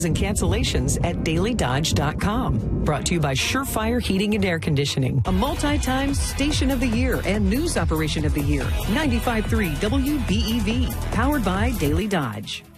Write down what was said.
and cancellations at dailydodge.com. Brought to you by Surefire Heating and Air Conditioning, a multi-time Station of the Year and News Operation of the Year. 95.3 WBEV, powered by Daily Dodge.